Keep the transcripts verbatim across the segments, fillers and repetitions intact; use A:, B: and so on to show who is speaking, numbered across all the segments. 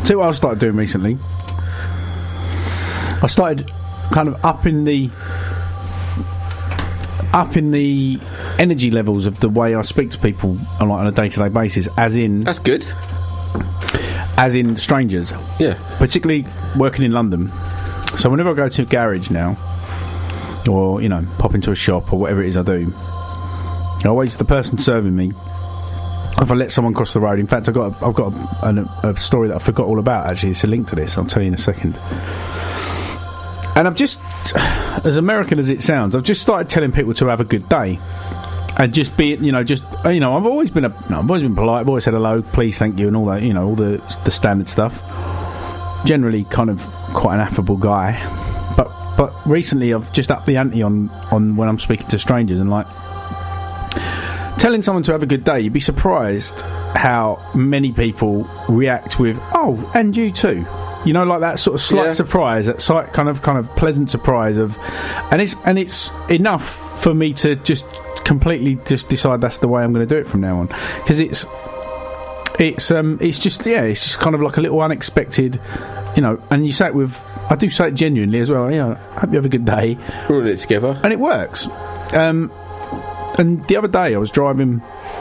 A: See what I started doing recently? I started kind of upping the upping the energy levels of the way I speak to people on, like, on a day-to-day basis, as in...
B: That's good.
A: As in strangers.
B: Yeah.
A: Particularly working in London. So whenever I go to a garage now, or, you know, pop into a shop or whatever it is I do, I always, the person serving me, if I let someone cross the road, in fact, I've got a, I've got a, a, a story that I forgot all about, actually. It's a link to this. I'll tell you in a second. And I've just, as American as it sounds, I've just started telling people to have a good day. And just be, you know, just, you know, I've always been a, no, I've always been polite. I've always said hello, please, thank you, and all that, you know, all the the standard stuff. Generally, kind of quite an affable guy. But but recently, I've just upped the ante on on when I'm speaking to strangers, and like telling someone to have a good day. You'd be surprised how many people react with, "Oh, and you too." You know, like that sort of slight
B: yeah. surprise,
A: that slight kind of kind of pleasant surprise of, and it's and it's enough for me to just completely just decide that's the way I'm going to do it from now on, because it's it's um it's just yeah it's just kind of like a little unexpected, you know. And you say it with, I do say it genuinely as well. You know, hope you have a good day.
B: We're in it together,
A: and it works. Um, and the other day I was driving.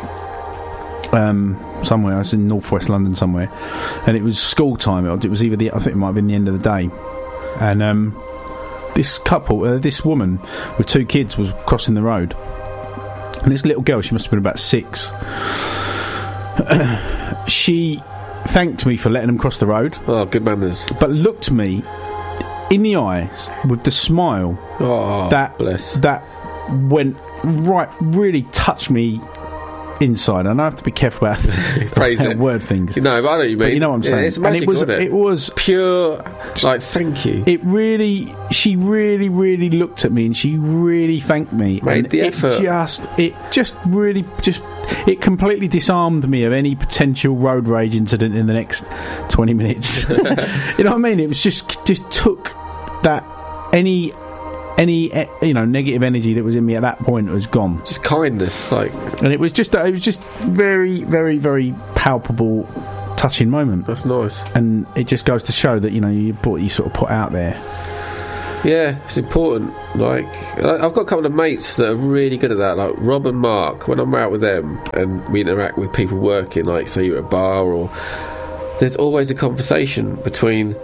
A: Um, somewhere I was in northwest London somewhere, and it was school time. It was either the I think it might have been the end of the day, and um, this couple, uh, this woman with two kids was crossing the road, and this little girl, she must have been about six. She thanked me for letting them cross the road.
B: Oh, good manners.
A: But looked me in the eyes with the smile.
B: Oh,
A: that
B: bless.
A: That went right, really touched me inside, and I have to be careful about
B: phrasing
A: word things.
B: You know, but I know what you mean.
A: But you know what I'm saying.
B: Yeah, it's magical,
A: and it was,
B: isn't it?
A: it was
B: pure, like, thank you.
A: It really, she really, really looked at me, and she really thanked me.
B: Made
A: and
B: the
A: it
B: effort.
A: Just, it just really, just, it completely disarmed me of any potential road rage incident in the next twenty minutes. You know what I mean? It was just, just took that any. Any you know negative energy that was in me at that point was gone.
B: Just kindness, like,
A: and it was just it was just very, very, very palpable, touching moment.
B: That's nice,
A: and it just goes to show that you know you put you sort of put out there.
B: Yeah, it's important. Like, I've got a couple of mates that are really good at that, like Rob and Mark. When I'm out with them and we interact with people working, like say you're at a bar, or there's always a conversation between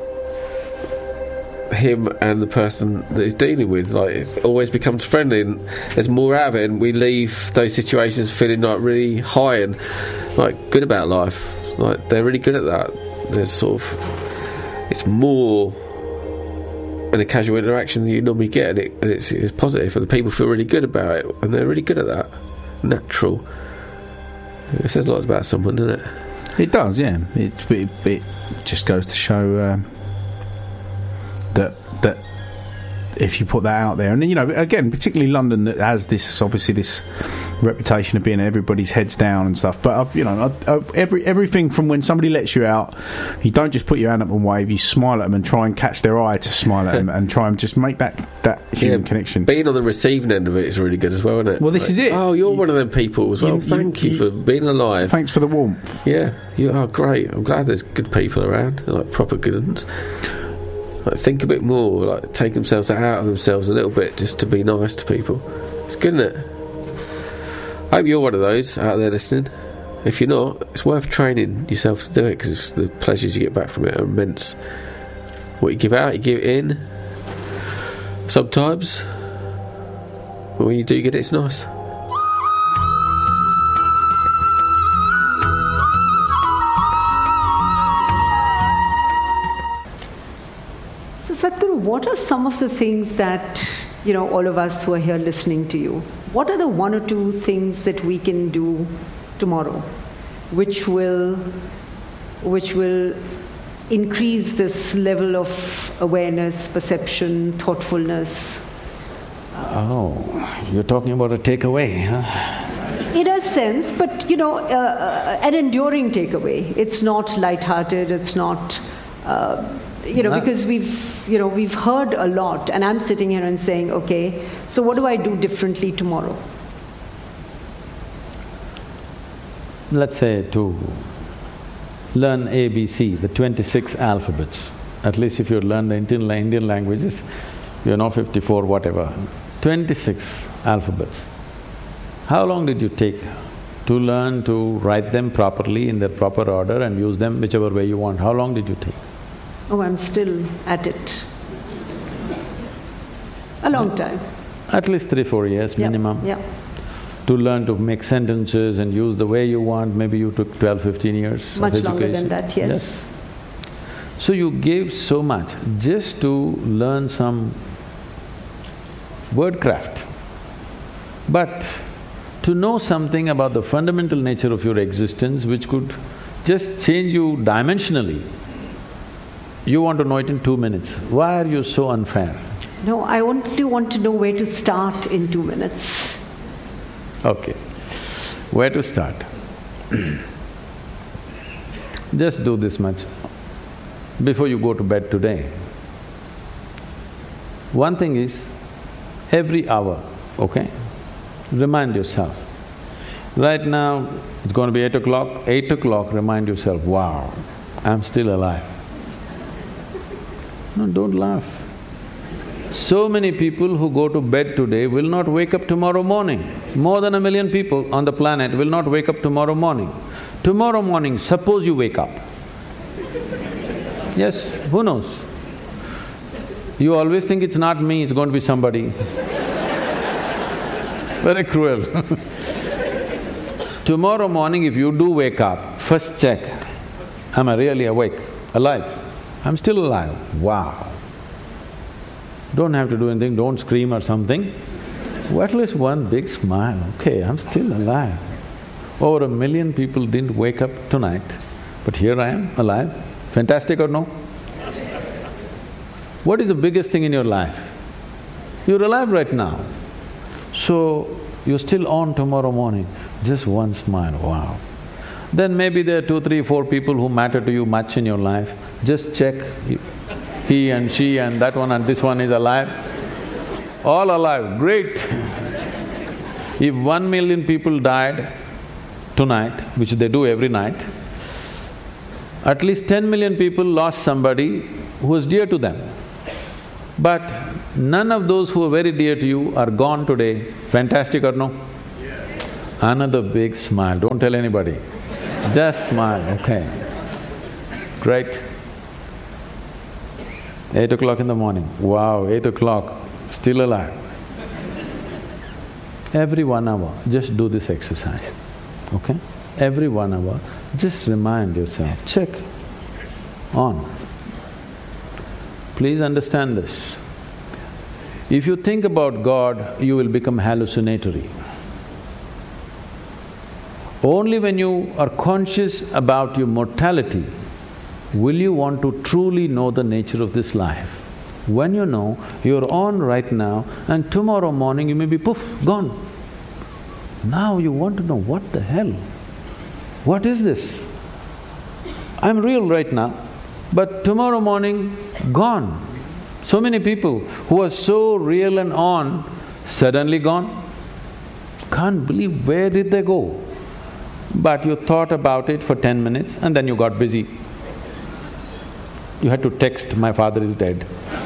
B: him and the person that he's dealing with. Like, it always becomes friendly, and there's more out of it, and we leave those situations feeling like really high and like good about life. Like, they're really good at that. There's sort of, it's more in a casual interaction than you normally get, and, it, and it's, it's positive, and the people feel really good about it, and they're really good at that. Natural. It says a lot about someone, doesn't it?
A: It does, yeah. It it, it just goes to show um, that that if you put that out there, and you know, again, particularly London, that has this obviously this reputation of being everybody's heads down and stuff. But I've, you know, I've, I've, every everything from when somebody lets you out, you don't just put your hand up and wave. You smile at them and try and catch their eye to smile at them, and try and just make that that human
B: yeah,
A: connection.
B: Being on the receiving end of it is really good as well, isn't it?
A: Well, this
B: like,
A: is it.
B: Oh, you're
A: you,
B: one of them people as well. You, Thank you, you for being alive.
A: Thanks for the warmth.
B: Yeah, you are great. I'm glad there's good people around, like proper good ones. Like, think a bit more, like take themselves out of themselves a little bit just to be nice to people. It's good, isn't it? I hope you're one of those out there listening. If you're not, it's worth training yourself to do it, because the pleasures you get back from it are immense. What you give out, you give it in. Sometimes, but when you do get it, it's nice.
C: So Sadhguru, what are some of the things that, you know, all of us who are here listening to you, what are the one or two things that we can do tomorrow which will which will increase this level of awareness, perception, thoughtfulness?
D: Oh, you're talking about a takeaway, huh?
C: In a sense, but, you know, uh, an enduring takeaway. It's not lighthearted, it's not... Uh, you know, because we've, you know, we've heard a lot, and I'm sitting here and saying, okay, so what do I do differently tomorrow?
D: Let's say to learn A B C, the twenty-six alphabets. At least if you learn the Indian, la- Indian languages, you know fifty-four, whatever. twenty-six alphabets. How long did you take to learn to write them properly in their proper order and use them whichever way you want? How long did you take?
C: Oh, I'm still at it. A long time.
D: At least three, four years
C: Yeah,
D: minimum.
C: Yeah.
D: To learn to make sentences and use the way you want, maybe you took twelve, fifteen years of
C: Much
D: education.
C: longer than that, yes.
D: So you gave so much just to learn some wordcraft. But to know something about the fundamental nature of your existence which could just change you dimensionally, you want to know it in two minutes. Why are you so unfair?
C: No, I only want to know where to start in two minutes.
D: Okay. Where to start? Just do this much before you go to bed today. One thing is, every hour, okay, remind yourself. Right now, it's going to be eight o'clock, eight o'clock, remind yourself, wow, I'm still alive. No, don't laugh. So many people who go to bed today will not wake up tomorrow morning. More than a million people on the planet will not wake up tomorrow morning. Tomorrow morning, suppose you wake up. Yes, who knows? You always think it's not me, it's going to be somebody. Very cruel. Tomorrow morning if you do wake up, first check, am I really awake, alive? I'm still alive, wow. Don't have to do anything, don't scream or something. Well, at least one big smile, okay, I'm still alive. Over a million people didn't wake up tonight, but here I am, alive. Fantastic or no? What is the biggest thing in your life? You're alive right now. So, you're still on tomorrow morning, just one smile, wow. Then maybe there are two, three, four people who matter to you much in your life. Just check, he and she and that one and this one is alive. All alive, great. If one million people died tonight, which they do every night, at least ten million people lost somebody who was dear to them. But none of those who are very dear to you are gone today. Fantastic or no? Yeah. Another big smile, don't tell anybody. Just smile, okay. Great. Eight o'clock in the morning, wow, eight o'clock, still alive. Every one hour, just do this exercise, okay? Every one hour, just remind yourself, check, on. Please understand this. If you think about God, you will become hallucinatory. Only when you are conscious about your mortality will you want to truly know the nature of this life. When you know, you're on right now and tomorrow morning you may be poof, gone. Now you want to know, what the hell? What is this? I'm real right now, but tomorrow morning, gone. So many people who are so real and on, suddenly gone. Can't believe, where did they go? But you thought about it for ten minutes and then you got busy. You had to text, my father is dead.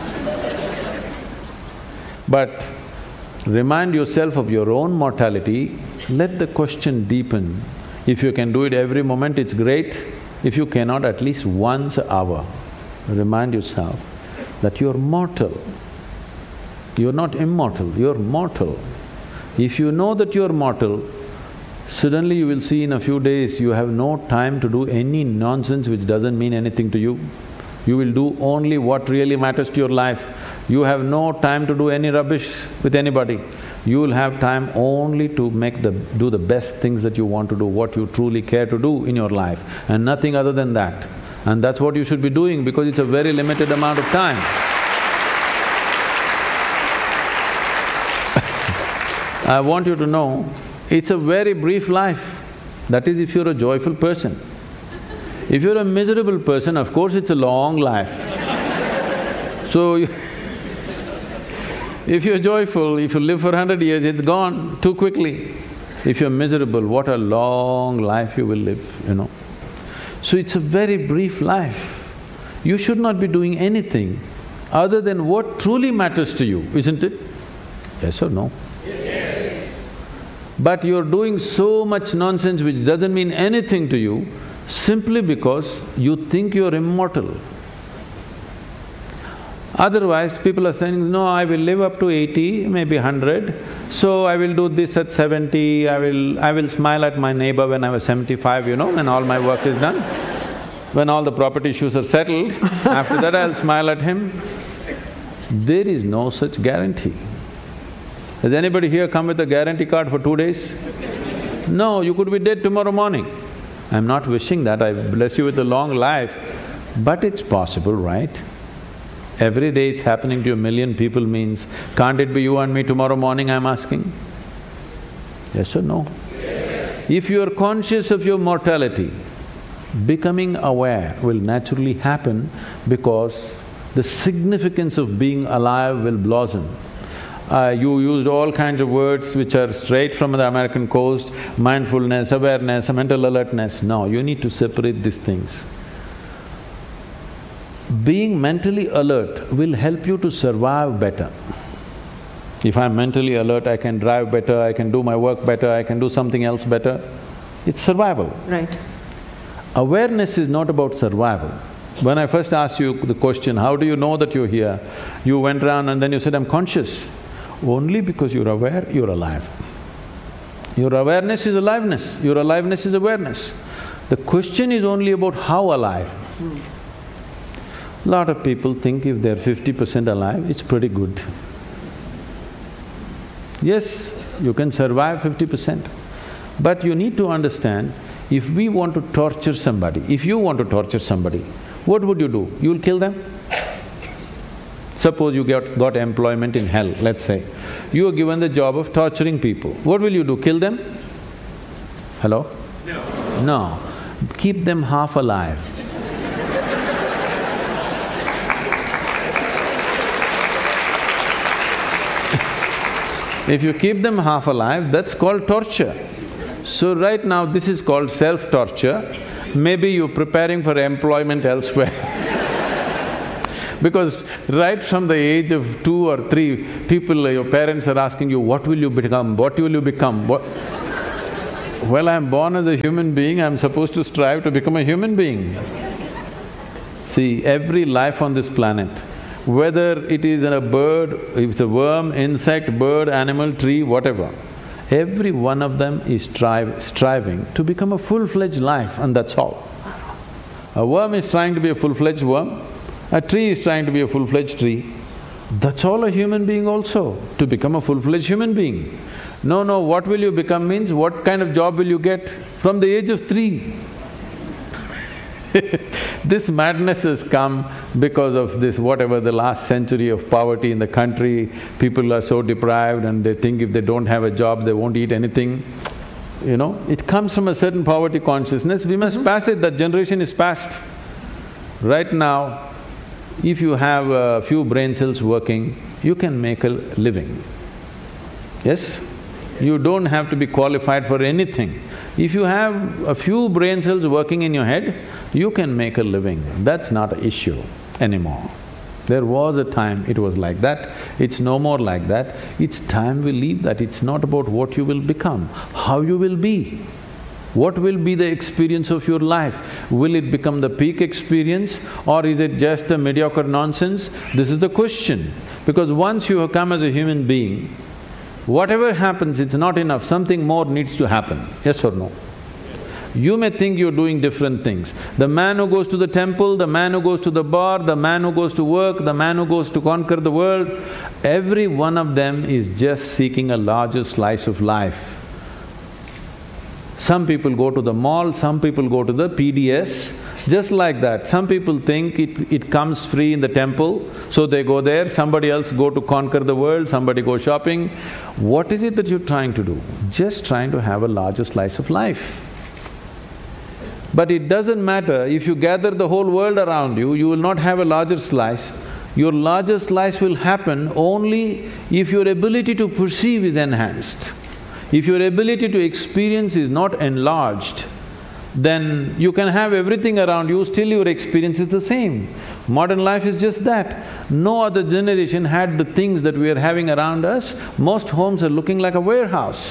D: But remind yourself of your own mortality, let the question deepen. If you can do it every moment, it's great. If you cannot, at least once an hour, remind yourself that you're mortal. You're not immortal, you're mortal. If you know that you're mortal, suddenly you will see in a few days you have no time to do any nonsense which doesn't mean anything to you. You will do only what really matters to your life. You have no time to do any rubbish with anybody. You will have time only to make the… do the best things that you want to do, what you truly care to do in your life, and nothing other than that. And that's what you should be doing because it's a very limited amount of time. I want you to know, it's a very brief life. That is if you're a joyful person. If you're a miserable person, of course it's a long life. So, you if you're joyful, if you live for a hundred years, it's gone too quickly. If you're miserable, what a long life you will live, you know. So it's a very brief life. You should not be doing anything other than what truly matters to you, isn't it? Yes or no? Yes. But you're doing so much nonsense which doesn't mean anything to you simply because you think you're immortal. Otherwise, people are saying, no, I will live up to eighty, maybe one hundred, so I will do this at seventy, I will… I will smile at my neighbor when I was seventy-five, you know, when all my work is done. When all the property issues are settled, after that I'll smile at him. There is no such guarantee. Has anybody here come with a guarantee card for two days? No, you could be dead tomorrow morning. I'm not wishing that, I bless you with a long life, but it's possible, right? Every day it's happening to a million people means, can't it be you and me tomorrow morning, I'm asking? Yes or no? Yes. If you are conscious of your mortality, becoming aware will naturally happen because the significance of being alive will blossom. Uh, you used all kinds of words which are straight from the American coast, mindfulness, awareness, mental alertness. No, you need to separate these things. Being mentally alert will help you to survive better. If I'm mentally alert, I can drive better, I can do my work better, I can do something else better. It's survival.
C: Right.
D: Awareness is not about survival. When I first asked you the question, how do you know that you're here? You went around and then you said, I'm conscious. Only because you're aware, you're alive. Your awareness is aliveness, your aliveness is awareness. The question is only about how alive. Hmm. Lot of people think if they're fifty percent alive, it's pretty good. Yes, you can survive fifty percent. But you need to understand, if we want to torture somebody, if you want to torture somebody, what would you do? You'll kill them? Suppose you got, got employment in hell, let's say. You are given the job of torturing people. What will you do? Kill them? Hello? No. No. Keep them half alive. If you keep them half alive, that's called torture. So right now this is called self-torture. Maybe you're preparing for employment elsewhere. Because right from the age of two or three, people, your parents are asking you, what will you become, what will you become, what… Well, I'm born as a human being, I'm supposed to strive to become a human being. See, every life on this planet, whether it is a bird, if it's a worm, insect, bird, animal, tree, whatever, every one of them is strive, striving to become a full-fledged life, and that's all. A worm is trying to be a full-fledged worm, a tree is trying to be a full-fledged tree. That's all a human being also, to become a full-fledged human being. No, no, what will you become means what kind of job will you get from the age of three? This madness has come because of this, whatever the last century of poverty in the country. People are so deprived and they think if they don't have a job, they won't eat anything. You know, it comes from a certain poverty consciousness. We must pass it, that generation is past. Right now, if you have a few brain cells working, you can make a living. Yes? You don't have to be qualified for anything. If you have a few brain cells working in your head, you can make a living. That's not an issue anymore. There was a time it was like that, it's no more like that. It's time we leave that. It's not about what you will become, how you will be. What will be the experience of your life? Will it become the peak experience or is it just a mediocre nonsense? This is the question. Because once you have come as a human being, whatever happens, it's not enough, something more needs to happen, yes or no? You may think you're doing different things. The man who goes to the temple, the man who goes to the bar, the man who goes to work, the man who goes to conquer the world, every one of them is just seeking a larger slice of life. Some people go to the mall, some people go to the P D S, just like that. Some people think it, it comes free in the temple, so they go there, somebody else go to conquer the world, somebody go shopping. What is it that you're trying to do? Just trying to have a larger slice of life. But it doesn't matter, if you gather the whole world around you, you will not have a larger slice. Your larger slice will happen only if your ability to perceive is enhanced. If your ability to experience is not enlarged, then you can have everything around you, still your experience is the same. Modern life is just that. No other generation had the things that we are having around us. Most homes are looking like a warehouse.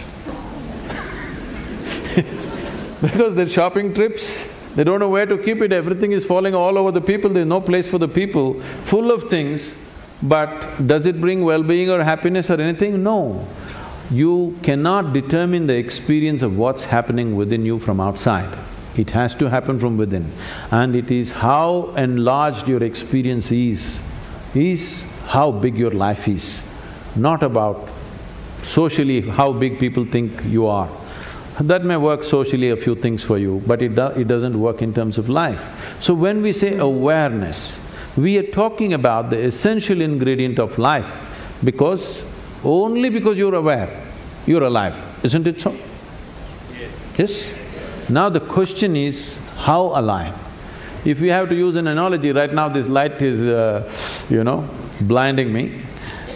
D: Because they're shopping trips, they don't know where to keep it, everything is falling all over the people, there's no place for the people, full of things. But does it bring well-being or happiness or anything? No. You cannot determine the experience of what's happening within you from outside. It has to happen from within. And it is how enlarged your experience is, is how big your life is. Not about socially how big people think you are. That may work socially a few things for you, but it, do, it doesn't work in terms of life. So when we say awareness, we are talking about the essential ingredient of life, because only because you're aware, you're alive, isn't it so? Yes. Yes? Now the question is, how alive? If we have to use an analogy, right now this light is, uh, you know, blinding me.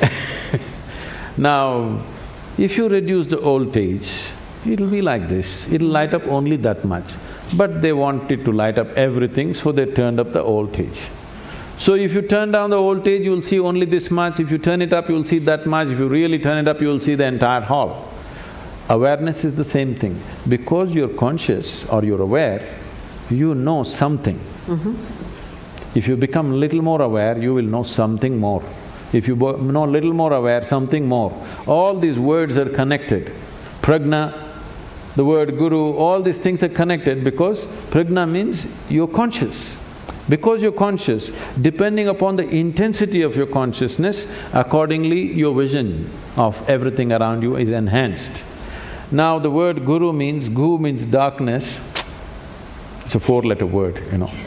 D: Now, if you reduce the voltage, it'll be like this, it'll light up only that much. But they wanted to light up everything, so they turned up the voltage. So if you turn down the voltage, you'll see only this much, if you turn it up, you'll see that much, if you really turn it up, you'll see the entire hall. Awareness is the same thing. Because you're conscious or you're aware, you know something. Mm-hmm. If you become little more aware, you will know something more. If you know little more aware, something more. All these words are connected. Prajna, the word guru, all these things are connected because prajna means you're conscious. Because you're conscious, depending upon the intensity of your consciousness, accordingly your vision of everything around you is enhanced. Now the word guru means… gu means darkness, it's a four-letter word, you know.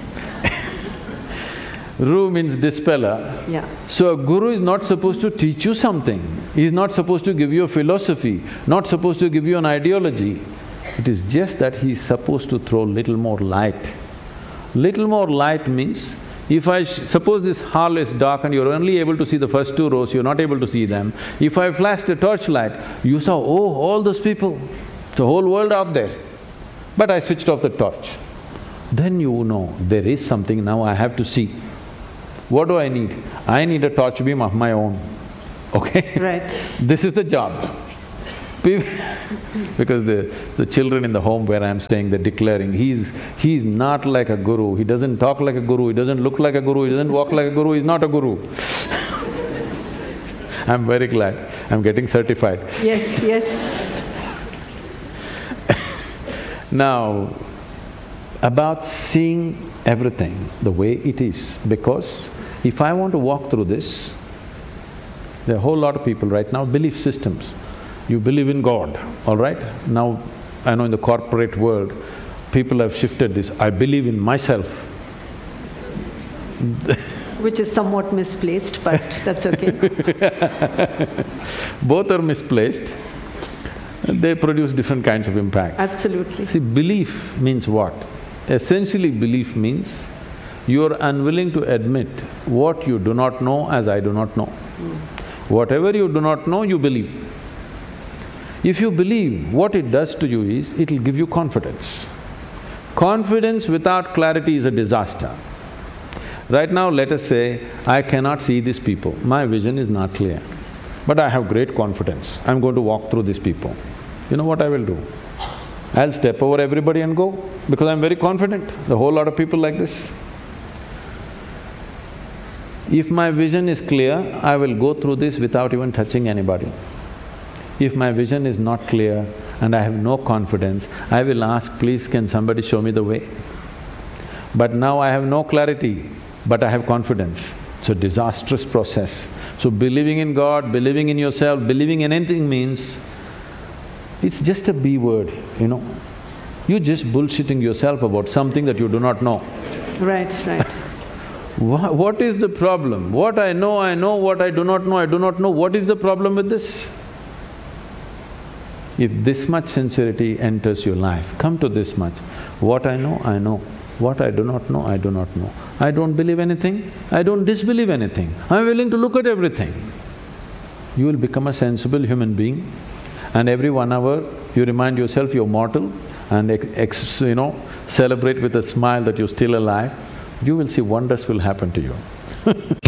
D: Ru means dispeller.
C: Yeah.
D: So a guru is not supposed to teach you something. He is not supposed to give you a philosophy, not supposed to give you an ideology. It is just that he is supposed to throw little more light. Little more light means, if I… suppose this hall is dark and you're only able to see the first two rows, you're not able to see them. If I flashed a torchlight, you saw, oh, all those people, the whole world out there. But I switched off the torch. Then you know, there is something, now I have to see. What do I need? I need a torch beam of my own, okay?
C: Right.
D: This is the job. Because the, the children in the home where I'm staying, they're declaring, he's… he's not like a guru, he doesn't talk like a guru, he doesn't look like a guru, he doesn't walk like a guru, he's not a guru. I'm very glad, I'm getting certified.
C: Yes, yes.
D: Now, about seeing everything the way it is, because if I want to walk through this, there are a whole lot of people right now, belief systems. You believe in God, all right? Now, I know in the corporate world, people have shifted this, I believe in myself.
C: Which is somewhat misplaced, but that's okay.
D: Both are misplaced. They produce different kinds of impacts.
C: Absolutely.
D: See, belief means what? Essentially, belief means you are unwilling to admit what you do not know as I do not know. Mm. Whatever you do not know, you believe. If you believe, what it does to you is, it'll give you confidence. Confidence without clarity is a disaster. Right now, let us say, I cannot see these people, my vision is not clear. But I have great confidence, I'm going to walk through these people. You know what I will do? I'll step over everybody and go, because I'm very confident, the whole lot of people like this. If my vision is clear, I will go through this without even touching anybody. If my vision is not clear and I have no confidence, I will ask, please can somebody show me the way? But now I have no clarity, but I have confidence. It's a disastrous process. So believing in God, believing in yourself, believing in anything means, it's just a B word, you know. You're just bullshitting yourself about something that you do not know.
C: Right, right.
D: Wha- what is the problem? What I know, I know, what I do not know, I do not know. What is the problem with this? If this much sincerity enters your life, come to this much. What I know, I know. What I do not know, I do not know. I don't believe anything, I don't disbelieve anything. I'm willing to look at everything. You will become a sensible human being, and every one hour you remind yourself you're mortal and ex, ex, you know, celebrate with a smile that you're still alive, you will see wonders will happen to you.